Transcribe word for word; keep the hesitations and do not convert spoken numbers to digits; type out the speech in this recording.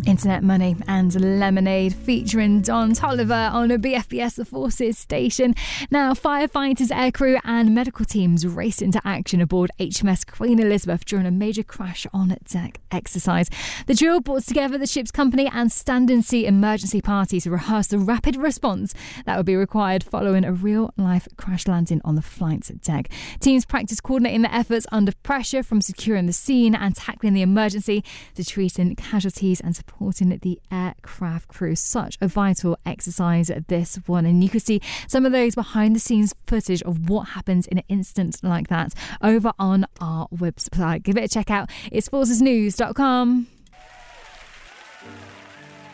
Internet Money and Lemonade featuring Don Toliver on a B F B S The Forces station. Now, firefighters, aircrew and medical teams raced into action aboard H M S Queen Elizabeth during a major crash on deck exercise. The drill brought together the ship's company and Standing Sea emergency party to rehearse the rapid response that would be required following a real-life crash landing on the flight deck. Teams practiced coordinating their efforts under pressure, from securing the scene and tackling the emergency to treating casualties and supporting supporting the aircraft crew. Such a vital exercise, this one. And you can see some of those behind the scenes footage of what happens in an incident like that over on our website. Give it a check out. It's forces news dot com.